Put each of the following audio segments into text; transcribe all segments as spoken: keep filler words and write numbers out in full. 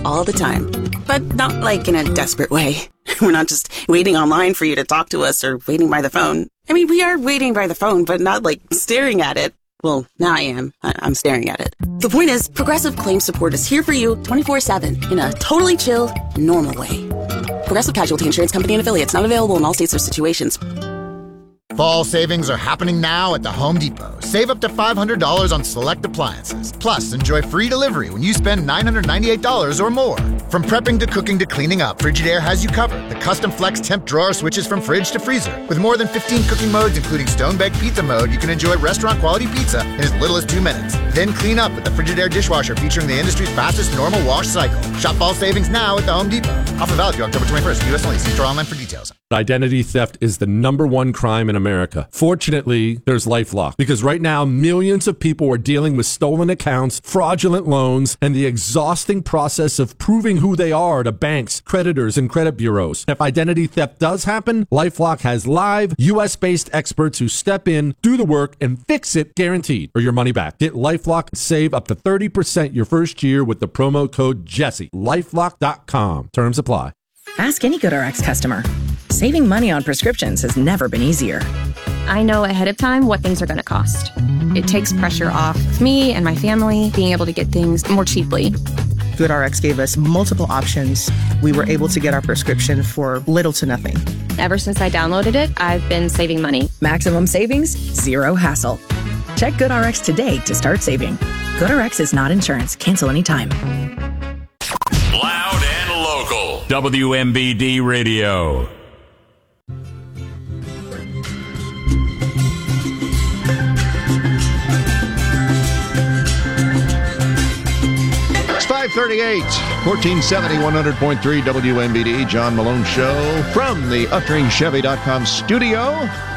all the time. But not like in a desperate way. We're not just waiting online for you to talk to us or waiting by the phone. I mean, we are waiting by the phone, but not like staring at it. Well, now I am. I- I'm staring at it. The point is, Progressive Claim Support is here for you twenty-four seven in a totally chill, normal way. Progressive Casualty Insurance Company and Affiliates, not available in all states or situations. Fall savings are happening now at the Home Depot. Save up to five hundred dollars on select appliances. Plus, enjoy free delivery when you spend nine hundred ninety-eight dollars or more. From prepping to cooking to cleaning up, Frigidaire has you covered. The custom flex temp drawer switches from fridge to freezer. With more than fifteen cooking modes, including stone-baked pizza mode, you can enjoy restaurant-quality pizza in as little as two minutes. Then clean up with the Frigidaire dishwasher featuring the industry's fastest normal wash cycle. Shop fall savings now at the Home Depot. Offer valid through October twenty-first. U S only. See store online for details. Identity theft is the number one crime in America. Fortunately, there's LifeLock, because right now millions of people are dealing with stolen accounts, fraudulent loans, and the exhausting process of proving who they are to banks, creditors, and credit bureaus. If identity theft does happen, LifeLock has live U S-based experts who step in, do the work, and fix it, guaranteed, or your money back. Get LifeLock and save up to thirty percent your first year with the promo code Jesse. LifeLock dot com. Terms apply. Ask any GoodRx customer. Saving money on prescriptions has never been easier. I know ahead of time what things are going to cost. It takes pressure off me and my family being able to get things more cheaply. GoodRx gave us multiple options. We were able to get our prescription for little to nothing. Ever since I downloaded it, I've been saving money. Maximum savings, zero hassle. Check GoodRx today to start saving. GoodRx is not insurance. Cancel anytime. Loud and local. W M B D Radio. five thirty-eight, fourteen seventy, one hundred point three W M B D, John Malone Show from the Uttering Chevy dot com studio.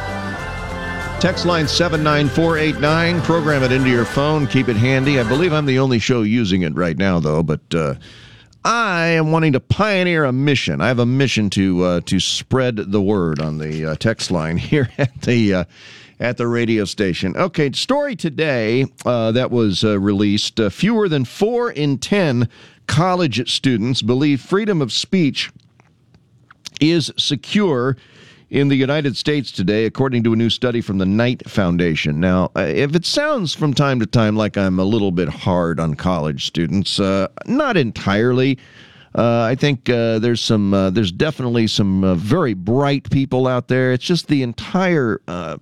Text line seven nine four eight nine. Program it into your phone. Keep it handy. I believe I'm the only show using it right now, though, but uh, I am wanting to pioneer a mission. I have a mission to uh, to spread the word on the uh, text line here at the uh, at the radio station. Okay, story today uh, that was uh, released. Uh, fewer than four in ten college students believe freedom of speech is secure in the United States today, according to a new study from the Knight Foundation. Now, uh, if it sounds from time to time like I'm a little bit hard on college students, uh, not entirely. Uh, I think uh, there's some, uh, there's definitely some uh, very bright people out there. It's just the entire, uh,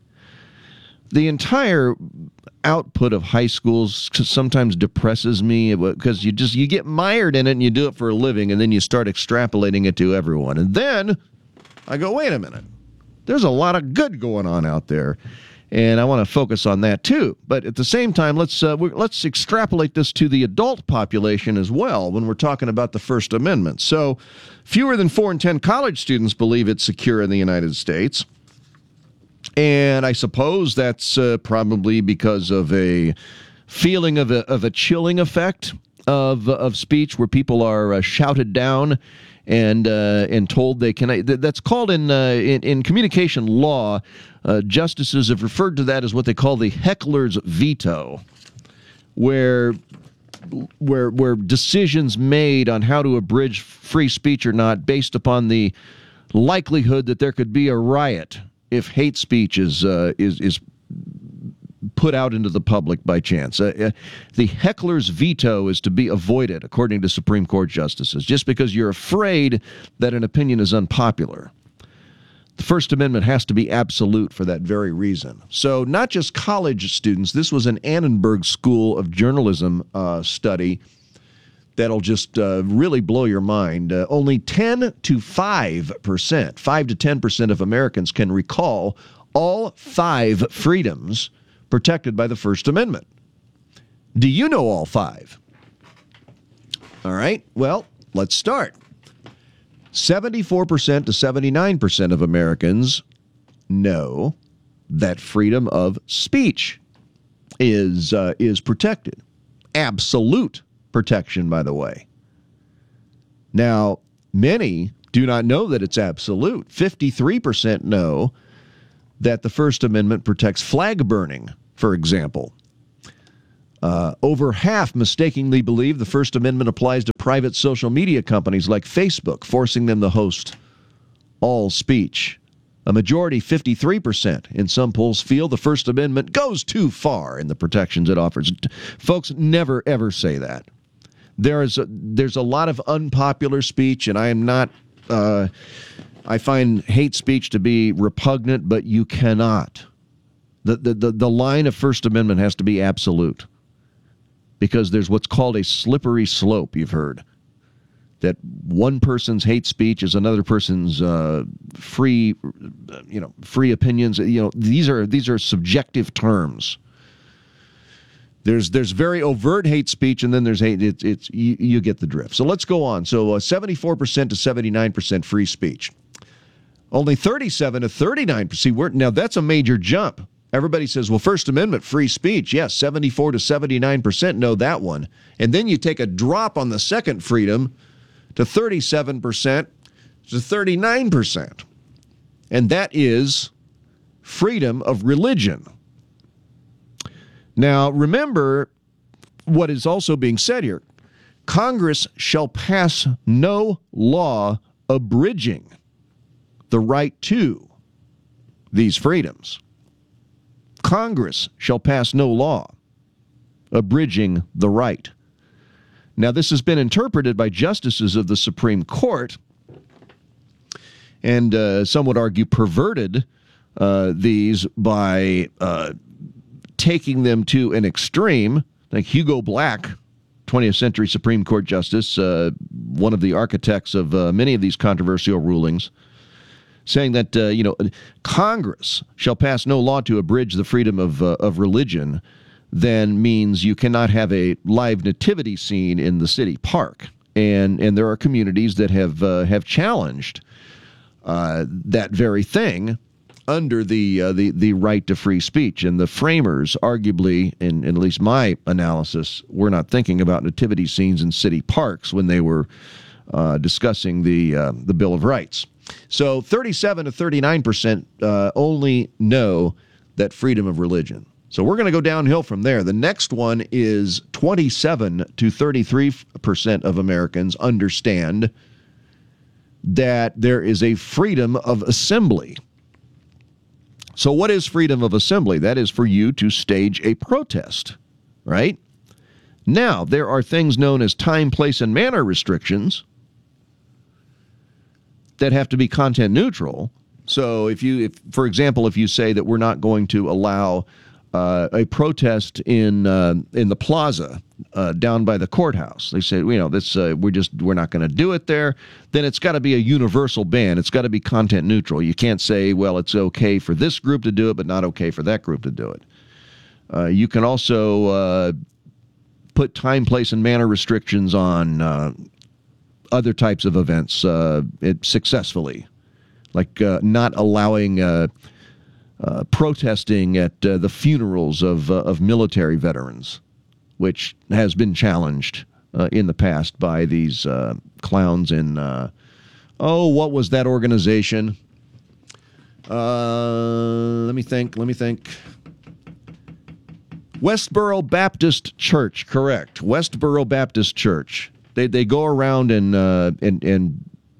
the entire output of high schools sometimes depresses me because you just you get mired in it and you do it for a living, and then you start extrapolating it to everyone, and then I go, wait a minute, there's a lot of good going on out there, and I want to focus on that too. But at the same time, let's uh, let's extrapolate this to the adult population as well when we're talking about the First Amendment. So fewer than four in ten college students believe it's secure in the United States. And I suppose that's uh, probably because of a feeling of a, of a chilling effect of of speech where people are uh, shouted down and uh, and told they can. That's called in uh, in, in communication law. Uh, justices have referred to that as what they call the heckler's veto, where where where decisions made on how to abridge free speech or not based upon the likelihood that there could be a riot if hate speech is uh, is is put out into the public by chance. Uh, uh, the heckler's veto is to be avoided, according to Supreme Court justices, just because you're afraid that an opinion is unpopular. The First Amendment has to be absolute for that very reason. So not just college students. This was an Annenberg School of Journalism uh, study that'll just uh, really blow your mind. Uh, only ten to five percent, five to ten percent of Americans can recall all five freedoms protected by the First Amendment. Do you know all five? All right, well, let's start. seventy-four percent to seventy-nine percent of Americans know that freedom of speech is uh, is protected. Absolute protection, by the way. Now, many do not know that it's absolute. fifty-three percent know that the First Amendment protects flag burning, for example. Uh, over half mistakenly believe the First Amendment applies to private social media companies like Facebook, forcing them to host all speech. A majority, fifty-three percent, in some polls feel the First Amendment goes too far in the protections it offers. Folks, never, ever say that. There is a, there's a lot of unpopular speech, and I am not, uh, I find hate speech to be repugnant, but you cannot. The, the, the, the line of First Amendment has to be absolute. Because there's what's called a slippery slope, you've heard. That one person's hate speech is another person's uh, free, you know, free opinions. You know, these are these are subjective terms. There's there's very overt hate speech, and then there's hate. It's it's you, you get the drift. So let's go on. So uh, seventy-four percent to seventy-nine percent free speech. Only thirty-seven to thirty-nine percent. See, we're, now that's a major jump. Everybody says, well, First Amendment, free speech. Yes, seventy-four to seventy-nine percent know that one. And then you take a drop on the second freedom to thirty-seven percent to thirty-nine percent. And that is freedom of religion. Now, remember what is also being said here. Congress shall pass no law abridging the right to these freedoms. Congress shall pass no law abridging the right. Now, this has been interpreted by justices of the Supreme Court, and uh, some would argue perverted uh, these by uh, taking them to an extreme. Like Hugo Black, twentieth century Supreme Court justice, uh, one of the architects of uh, many of these controversial rulings, saying that, uh, you know, Congress shall pass no law to abridge the freedom of uh, of religion, then means you cannot have a live nativity scene in the city park. And and there are communities that have uh, have challenged uh, that very thing under the uh, the the right to free speech. And the framers, arguably, in, in at least my analysis, were not thinking about nativity scenes in city parks when they were uh, discussing the uh, the Bill of Rights. So thirty-seven to thirty-nine percent uh, only know that freedom of religion. So we're going to go downhill from there. The next one is twenty-seven to thirty-three percent of Americans understand that there is a freedom of assembly. So what is freedom of assembly? That is for you to stage a protest, right? Now, there are things known as time, place, and manner restrictions that have to be content neutral. So if you, if, for example, if you say that we're not going to allow uh, a protest in uh, in the plaza uh, down by the courthouse, they say, you know, this uh, we're just we're not going to do it there. Then it's got to be a universal ban. It's got to be content neutral. You can't say, well, it's okay for this group to do it, but not okay for that group to do it. Uh, you can also uh, put time, place, and manner restrictions on Uh, other types of events uh, it successfully, like uh, not allowing uh, uh, protesting at uh, the funerals of uh, of military veterans, which has been challenged uh, in the past by these uh, clowns in, uh, oh, what was that organization? Uh, let me think, let me think. Westboro Baptist Church, correct. Westboro Baptist Church. They they go around and uh, and and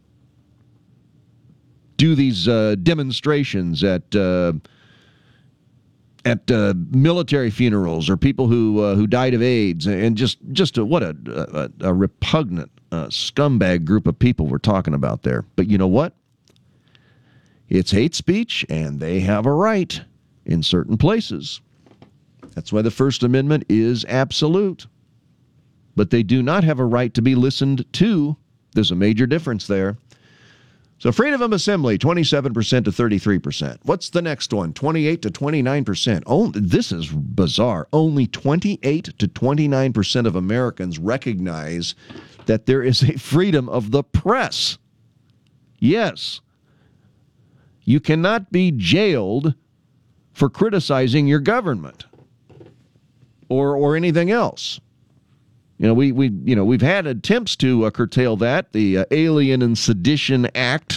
do these uh, demonstrations at uh, at uh, military funerals or people who uh, who died of AIDS, and just just a, what a, a, a repugnant uh, scumbag group of people we're talking about there. But you know what? It's hate speech, and they have a right in certain places. That's why the First Amendment is absolute. But they do not have a right to be listened to. There's a major difference there. So freedom of assembly, twenty-seven percent to thirty-three percent. What's the next one? twenty-eight to twenty-nine percent. Oh, this is bizarre. Only twenty-eight to twenty-nine percent of Americans recognize that there is a freedom of the press. Yes. You cannot be jailed for criticizing your government or or anything else. You know, we we you know we've had attempts to uh, curtail that, the uh, Alien and Sedition Act,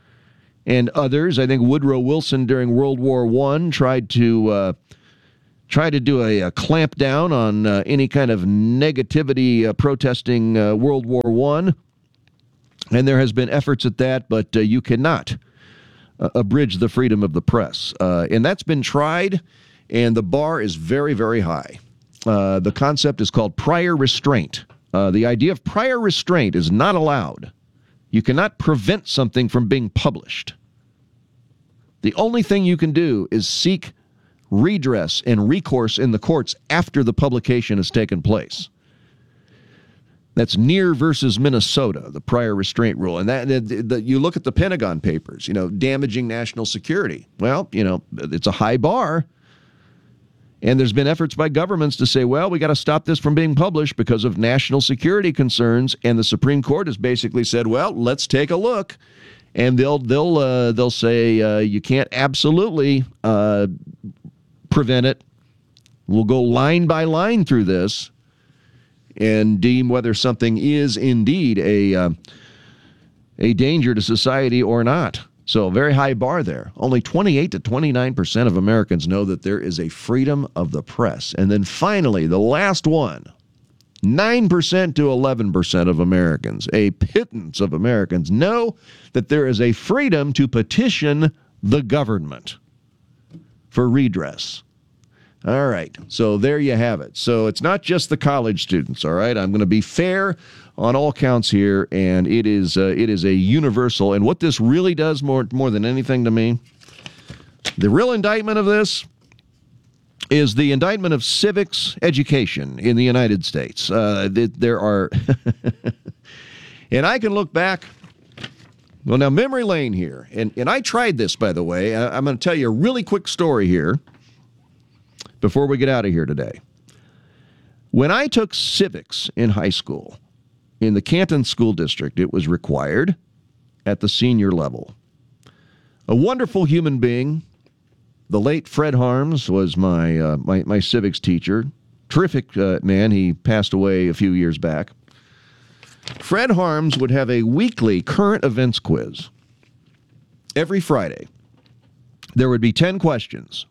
and others. I think Woodrow Wilson during World War One tried to uh, try to do a, a clamp down on uh, any kind of negativity uh, protesting uh, World War One. And there has been efforts at that, but uh, you cannot uh, abridge the freedom of the press. Uh, and that's been tried, and the bar is very, very high. Uh, the concept is called prior restraint. Uh, the idea of prior restraint is not allowed. You cannot prevent something from being published. The only thing you can do is seek redress and recourse in the courts after the publication has taken place. That's Neer versus Minnesota, the prior restraint rule. And that, that, that you look at the Pentagon Papers, you know, damaging national security. Well, you know, it's a high bar. And there's been efforts by governments to say, well, we got to stop this from being published because of national security concerns. And the Supreme Court has basically said, well, let's take a look. And they'll they'll uh, they'll say uh, you can't absolutely uh, prevent it. We'll go line by line through this and deem whether something is indeed a uh, a danger to society or not. So, very high bar there. Only twenty-eight to twenty-nine percent of Americans know that there is a freedom of the press. And then finally, the last one, nine percent to eleven percent of Americans, a pittance of Americans, know that there is a freedom to petition the government for redress. All right, so there you have it. So it's not just the college students, all right? I'm going to be fair on all counts here, and it is uh, it is a universal. And what this really does more, more than anything to me, the real indictment of this is the indictment of civics education in the United States. Uh, there are, and I can look back, well, now memory lane here, and, and I tried this, by the way. I, I'm going to tell you a really quick story here before we get out of here today. When I took civics in high school, in the Canton School District, it was required at the senior level. A wonderful human being, the late Fred Harms was my uh, my, my civics teacher. Terrific uh, man. He passed away a few years back. Fred Harms would have a weekly current events quiz every Friday. There would be ten questions,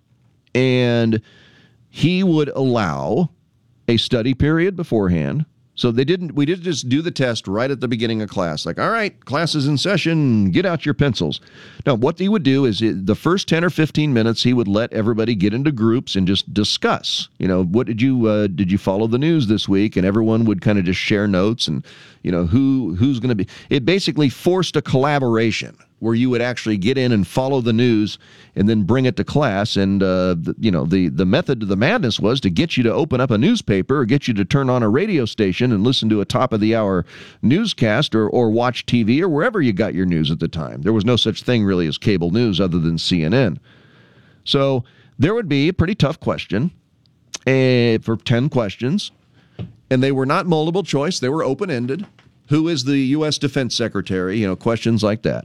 and he would allow a study period beforehand. So they didn't. We didn't just do the test right at the beginning of class. Like, all right, class is in session. Get out your pencils. No, what he would do is it, the first ten or fifteen minutes, he would let everybody get into groups and just discuss. You know, what did you uh, did you follow the news this week? And everyone would kind of just share notes and, you know, who who's going to be. It basically forced a collaboration where you would actually get in and follow the news and then bring it to class. And, uh, the, you know, the, the method to the madness was to get you to open up a newspaper or get you to turn on a radio station and listen to a top-of-the-hour newscast or, or watch T V or wherever you got your news at the time. There was no such thing really as cable news other than C N N. So there would be a pretty tough question uh, for ten questions, and they were not multiple choice. They were open-ended. Who is the U S Defense Secretary? You know, questions like that.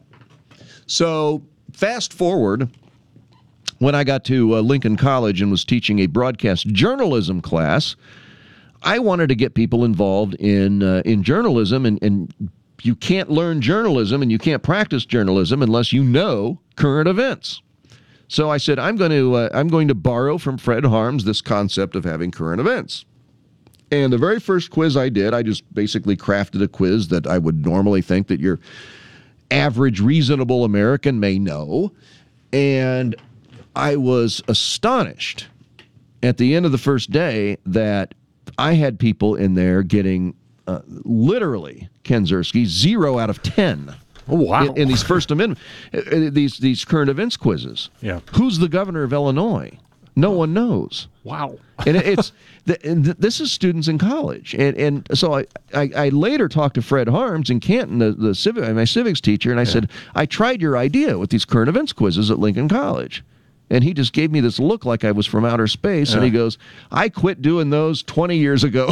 So fast forward, when I got to uh, Lincoln College and was teaching a broadcast journalism class, I wanted to get people involved in uh, in journalism, and, and you can't learn journalism and you can't practice journalism unless you know current events. So I said, I'm going to uh, I'm going to borrow from Fred Harms this concept of having current events. And the very first quiz I did, I just basically crafted a quiz that I would normally think that your average reasonable American may know. And I was astonished at the end of the first day that I had people in there getting uh, literally, Ken Ziersky, zero out of ten. Oh, wow. In, in these First Amendment, uh, these, these current events quizzes. Yeah. Who's the governor of Illinois? No one knows. Wow. And it's this is students in college, and and so I, I, I later talked to Fred Harms in Canton, the the civic my civics teacher, and I yeah. said, I tried your idea with these current events quizzes at Lincoln College, and he just gave me this look like I was from outer space, yeah. and he goes, I quit doing those twenty years ago.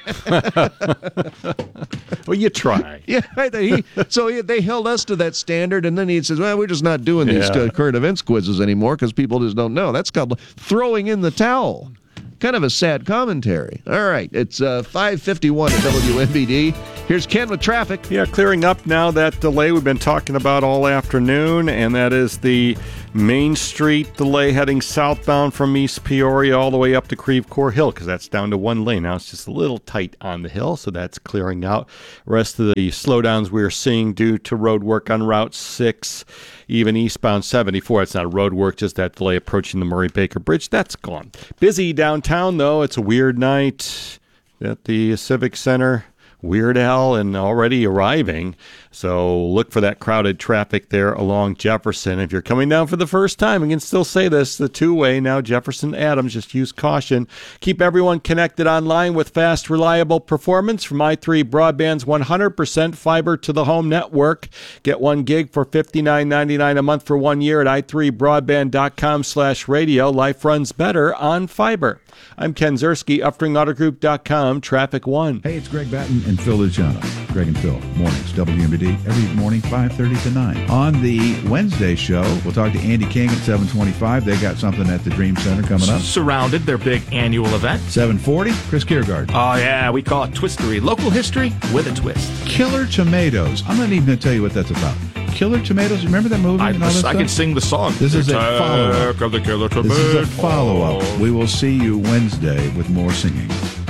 Well, you try. Yeah. He, so he, they held us to that standard, and then he says, well, we're just not doing these yeah. uh, current events quizzes anymore because people just don't know. That's called throwing in the towel. Kind of a sad commentary. All right, it's uh, five fifty-one at W M B D. Here's Ken with traffic. Yeah, clearing up now that delay we've been talking about all afternoon, and that is the Main Street delay heading southbound from East Peoria all the way up to Creve Coeur Hill, because that's down to one lane. Now it's just a little tight on the hill, so that's clearing out. Rest of the slowdowns we're seeing due to road work on Route six, even eastbound seventy-four. It's not road work, just that delay approaching the Murray-Baker Bridge. That's gone. Busy downtown, though. It's a weird night at the Civic Center. Weird Al and already arriving. So look for that crowded traffic there along Jefferson. If you're coming down for the first time, I can still say this, the two-way now, Jefferson Adams, just use caution. Keep everyone connected online with fast, reliable performance from i three Broadband's one hundred percent fiber to the home network. Get one gig for fifty-nine ninety-nine a month for one year at i three broadband dot com slash radio. Life runs better on fiber. I'm Ken Zerski, Uftring Auto Group dot com, Traffic One. Hey, it's Greg Batten and Phil Luciano. Greg and Phil, mornings, W M B D, every morning, five thirty to nine. On the Wednesday show, we'll talk to Andy King at seven twenty-five. They got something at the Dream Center coming up. Surrounded, their big annual event. seven forty, Chris Kiergaard. Oh, yeah, we call it Twistery. Local history with a twist. Killer Tomatoes. I'm not even going to tell you what that's about. Killer Tomatoes, remember that movie? I, and all that I stuff? can sing the song. This is a Attack follow-up. of the Killer Tomato. This is a follow-up. We will see you Wednesday with more singing.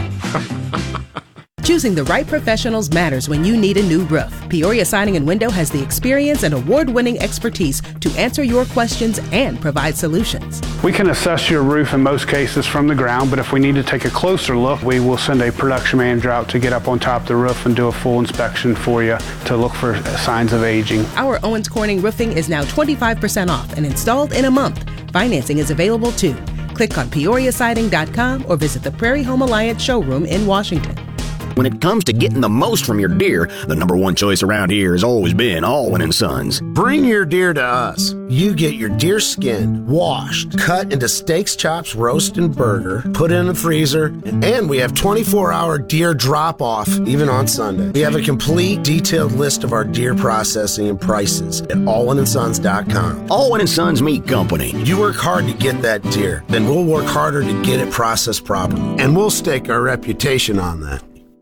Choosing the right professionals matters when you need a new roof. Peoria Siding and Window has the experience and award-winning expertise to answer your questions and provide solutions. We can assess your roof in most cases from the ground, but if we need to take a closer look, we will send a production manager out to get up on top of the roof and do a full inspection for you to look for signs of aging. Our Owens Corning roofing is now twenty-five percent off and installed in a month. Financing is available too. Click on peoria siding dot com or visit the Prairie Home Alliance showroom in Washington. When it comes to getting the most from your deer, the number one choice around here has always been Allwyn and Sons. Bring your deer to us. You get your deer skin washed, cut into steaks, chops, roast, and burger, put in the freezer, and we have twenty-four hour deer drop-off, even on Sunday. We have a complete, detailed list of our deer processing and prices at allwyn and sons dot com. Allwyn and Sons Meat Company. You work hard to get that deer, then we'll work harder to get it processed properly, and we'll stake our reputation on that.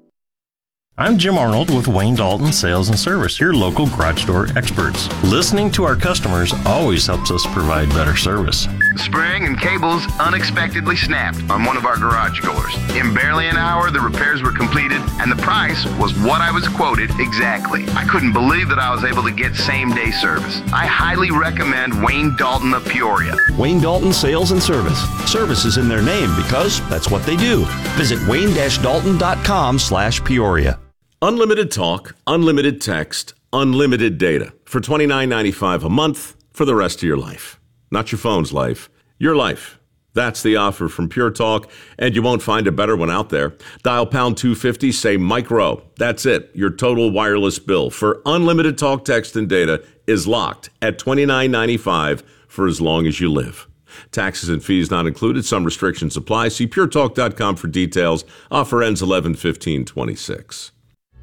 I'm Jim Arnold with Wayne Dalton Sales and Service, your local garage door experts. Listening to our customers always helps us provide better service. Spring and cables unexpectedly snapped on one of our garage doors. In barely an hour, the repairs were completed, and the price was what I was quoted exactly. I couldn't believe that I was able to get same-day service. I highly recommend Wayne Dalton of Peoria. Wayne Dalton Sales and Service. Service is in their name because that's what they do. Visit wayne dash dalton dot com slash Peoria. Unlimited talk, unlimited text, unlimited data for twenty-nine ninety-five a month for the rest of your life. Not your phone's life, your life. That's the offer from Pure Talk, and you won't find a better one out there. Dial pound two fifty, say Mike Rowe. That's it. Your total wireless bill for unlimited talk, text, and data is locked at twenty-nine ninety-five for as long as you live. Taxes and fees not included. Some restrictions apply. See pure talk dot com for details. Offer ends eleven fifteen twenty-six.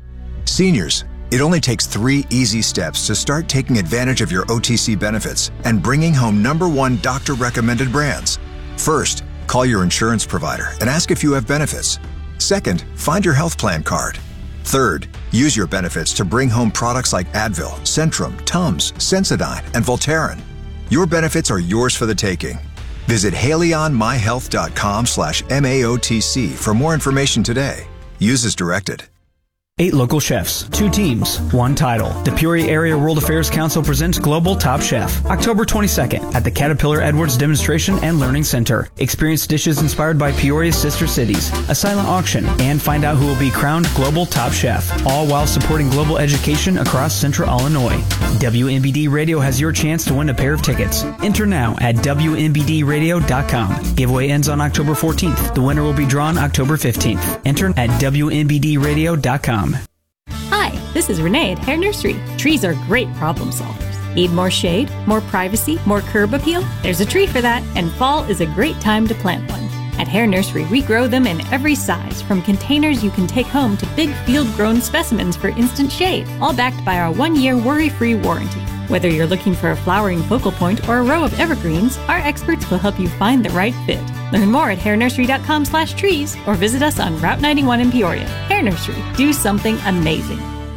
Seniors, it only takes three easy steps to start taking advantage of your O T C benefits and bringing home number one doctor-recommended brands. First, call your insurance provider and ask if you have benefits. Second, find your health plan card. Third, use your benefits to bring home products like Advil, Centrum, Tums, Sensodyne, and Voltaren. Your benefits are yours for the taking. Visit haley on my health dot com slash M A O T C for more information today. Use as directed. Eight local chefs, two teams, one title. The Peoria Area World Affairs Council presents Global Top Chef, October twenty-second at the Caterpillar Edwards Demonstration and Learning Center. Experience dishes inspired by Peoria's sister cities, a silent auction, and find out who will be crowned Global Top Chef, all while supporting global education across Central Illinois. W M B D Radio has your chance to win a pair of tickets. Enter now at W M B D radio dot com. Giveaway ends on October fourteenth. The winner will be drawn October fifteenth. Enter at W M B D radio dot com. Hi, this is Renee at Hair Nursery. Trees are great problem solvers. Need more shade, more privacy, more curb appeal? There's a tree for that, and fall is a great time to plant one. At Hair Nursery, we grow them in every size, from containers you can take home to big field-grown specimens for instant shade, all backed by our one-year worry-free warranty. Whether you're looking for a flowering focal point or a row of evergreens, our experts will help you find the right fit. Learn more at hair nursery dot com slash trees or visit us on Route ninety-one in Peoria. Hair Nursery, do something amazing.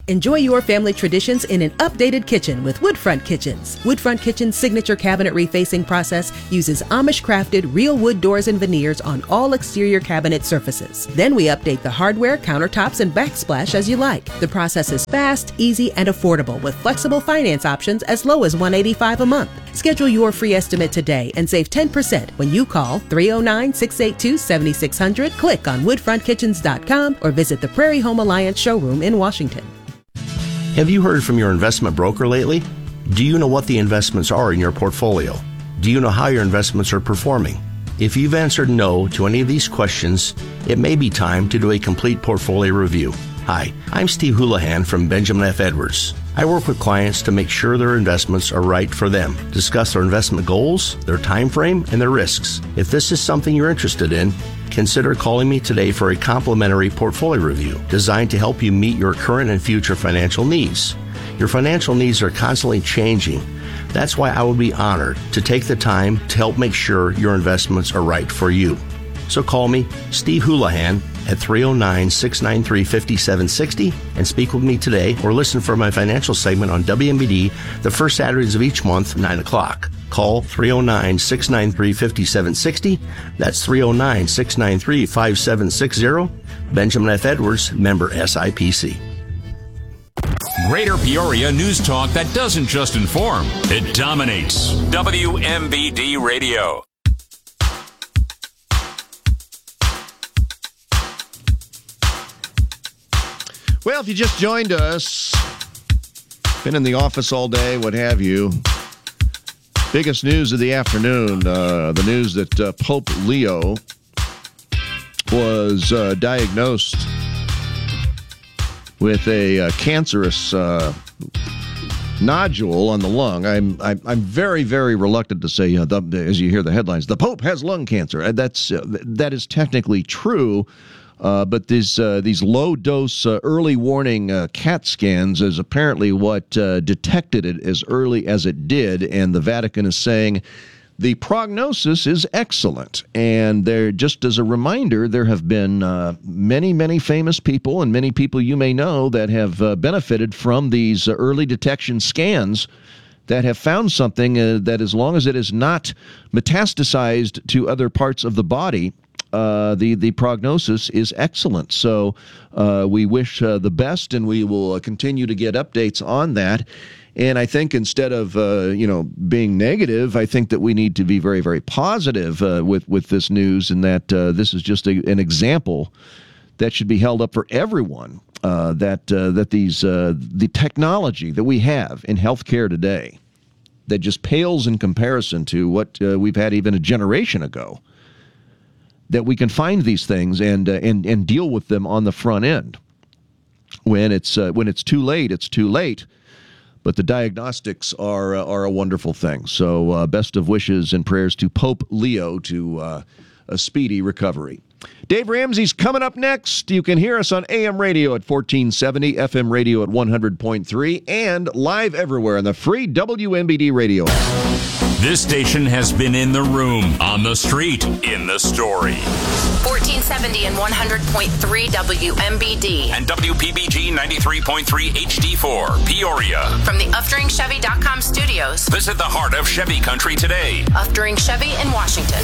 Enjoy your family traditions in an updated kitchen with Woodfront Kitchens. Woodfront Kitchen's signature cabinet refacing process uses Amish-crafted real wood doors and veneers on all exterior cabinet surfaces. Then we update the hardware, countertops, and backsplash as you like. The process is fast, easy, and affordable with flexible finance options as low as one hundred eighty-five dollars a month. Schedule your free estimate today and save ten percent when you call three oh nine, six eight two, seven six zero zero, click on woodfront kitchens dot com, or visit the Prairie Home Alliance showroom in Washington. Have you heard from your investment broker lately? Do you know what the investments are in your portfolio? Do you know how your investments are performing? If you've answered no to any of these questions, it may be time to do a complete portfolio review. Hi, I'm Steve Houlihan from Benjamin F. Edwards. I work with clients to make sure their investments are right for them, discuss their investment goals, their time frame, and their risks. If this is something you're interested in, consider calling me today for a complimentary portfolio review designed to help you meet your current and future financial needs. Your financial needs are constantly changing. That's why I would be honored to take the time to help make sure your investments are right for you. So call me, Steve Houlihan, at three oh nine, six nine three, five seven six oh and speak with me today, or listen for my financial segment on W M B D the first Saturdays of each month, nine o'clock. Call three oh nine, six nine three, five seven six oh. That's three oh nine, six nine three, five seven six oh. Benjamin F. Edwards, member S I P C. Greater Peoria news talk that doesn't just inform, it dominates. W M B D Radio. Well, if you just joined us, been in the office all day, what have you, biggest news of the afternoon, uh, the news that uh, Pope Leo was uh, diagnosed with a uh, cancerous uh, nodule on the lung. I'm I'm, I'm very, very reluctant to say, uh, the, as you hear the headlines, the Pope has lung cancer. That's uh, that is technically true. Uh, but these uh, these low dose uh, early warning uh, CAT scans is apparently what uh, detected it as early as it did, and the Vatican is saying the prognosis is excellent. And there, just as a reminder, there have been uh, many, many famous people and many people you may know that have uh, benefited from these uh, early detection scans that have found something uh, that, as long as it is not metastasized to other parts of the body, Uh, the, the prognosis is excellent. So uh, we wish uh, the best, and we will uh, continue to get updates on that. And I think instead of, uh, you know, being negative, I think that we need to be very, very positive uh, with, with this news, and that uh, this is just a, an example that should be held up for everyone, uh, that, uh, that these uh, the technology that we have in healthcare today that just pales in comparison to what uh, we've had even a generation ago, that we can find these things and uh, and and deal with them on the front end. When it's uh, when it's too late, it's too late. But the diagnostics are uh, are a wonderful thing. So uh, best of wishes and prayers to Pope Leo to uh, a speedy recovery. Dave Ramsey's coming up next. You can hear us on A M radio at fourteen seventy, F M radio at one hundred point three, and live everywhere on the free W M B D radio app. This station has been in the room, on the street, in the story. fourteen seventy and one hundred point three W M B D. And W P B G ninety-three point three H D four, Peoria. From the Uftring Chevy dot com studios. Visit the heart of Chevy country today. Uftring Chevy in Washington.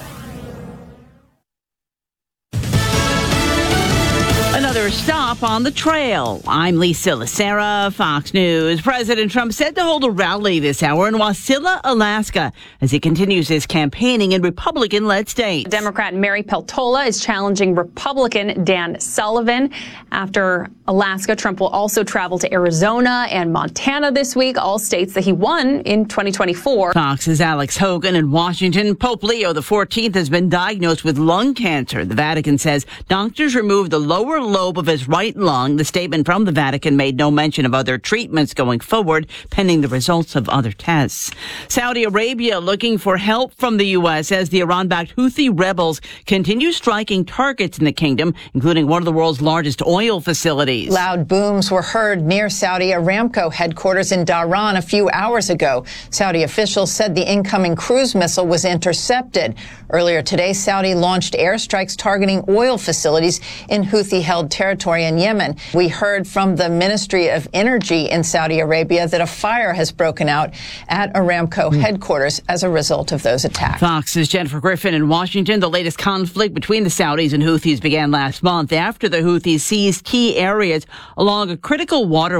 Another stop on the trail. I'm Lisa Lacera, Fox News. President Trump said to hold a rally this hour in Wasilla, Alaska, as he continues his campaigning in Republican-led states. Democrat Mary Peltola is challenging Republican Dan Sullivan. After Alaska, Trump will also travel to Arizona and Montana this week, all states that he won in twenty twenty-four. Fox's Alex Hogan in Washington. Pope Leo the fourteenth has been diagnosed with lung cancer. The Vatican says doctors removed the lower lobe of his right lung. The statement from the Vatican made no mention of other treatments going forward, pending the results of other tests. Saudi Arabia looking for help from the U S as the Iran-backed Houthi rebels continue striking targets in the kingdom, including one of the world's largest oil facilities. Loud booms were heard near Saudi Aramco headquarters in Dhahran a few hours ago. Saudi officials said the incoming cruise missile was intercepted. Earlier today, Saudi launched airstrikes targeting oil facilities in Houthi-held territory territory in Yemen. We heard from the Ministry of Energy in Saudi Arabia that a fire has broken out at Aramco headquarters as a result of those attacks. Fox's Jennifer Griffin in Washington. The latest conflict between the Saudis and Houthis began last month after the Houthis seized key areas along a critical water